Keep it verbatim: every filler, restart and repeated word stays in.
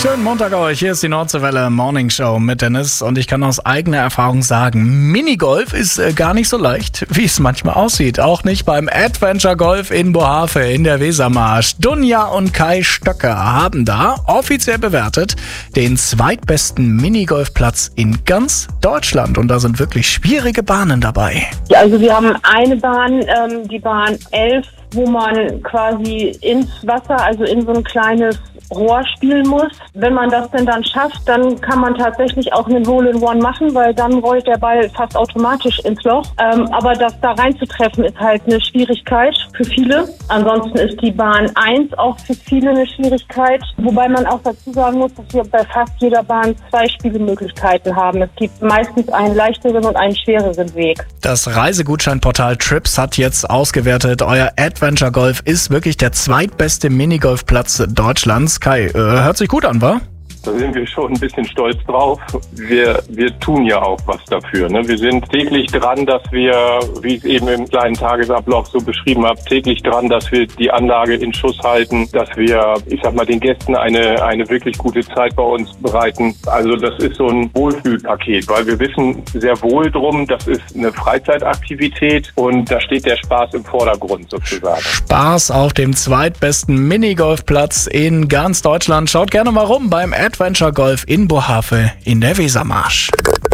Schönen Montag euch, hier ist die Nordseewelle Morning Show mit Dennis und ich kann aus eigener Erfahrung sagen, Minigolf ist äh, gar nicht so leicht, wie es manchmal aussieht. Auch nicht beim Adventure Golf in Bohave in der Wesermarsch. Dunja und Kai Stöcker haben da offiziell bewertet den zweitbesten Minigolfplatz in ganz Deutschland und da sind wirklich schwierige Bahnen dabei. Ja, also wir haben eine Bahn, ähm, die Bahn elf, wo man quasi ins Wasser, also in so ein kleines Rohr spielen muss. Wenn man das denn dann schafft, dann kann man tatsächlich auch einen Hole-in-One machen, weil dann rollt der Ball fast automatisch ins Loch. Ähm, aber das da reinzutreffen ist halt eine Schwierigkeit für viele. Ansonsten ist die Bahn eins auch für viele eine Schwierigkeit. Wobei man auch dazu sagen muss, dass wir bei fast jeder Bahn zwei Spiegelmöglichkeiten haben. Es gibt meistens einen leichteren und einen schwereren Weg. Das Reisegutscheinportal Trips hat jetzt ausgewertet, euer Adventure Golf ist wirklich der zweitbeste Minigolfplatz Deutschlands. Kai, äh, hört sich gut an, wa? Da sind wir schon ein bisschen stolz drauf. Wir, wir tun ja auch was dafür. Ne? Wir sind täglich dran, dass wir, wie ich es eben im kleinen Tagesablauf so beschrieben habe, täglich dran, dass wir die Anlage in Schuss halten, dass wir, ich sag mal, den Gästen eine, eine wirklich gute Zeit bei uns bereiten. Also das ist so ein Wohlfühlpaket, weil wir wissen sehr wohl drum, das ist eine Freizeitaktivität und da steht der Spaß im Vordergrund sozusagen. Spaß auf dem zweitbesten Minigolfplatz in ganz Deutschland. Schaut gerne mal rum beim Adventure Golf in Bohave in der Wesermarsch.